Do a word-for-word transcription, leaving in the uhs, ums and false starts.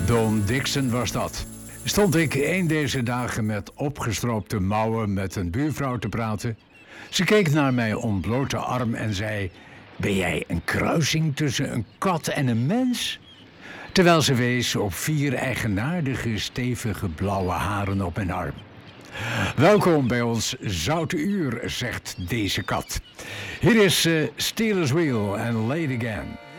Don Dixon was dat. Stond ik een deze dagen met opgestroopte mouwen met een buurvrouw te praten. Ze keek naar mijn ontblote arm en zei: ben jij een kruising tussen een kat en een mens? Terwijl ze wees op vier eigenaardige, stevige blauwe haren op mijn arm. Welkom bij ons Zoute Uur, zegt deze kat. Hier is uh, Steelers Wheel en Late Again.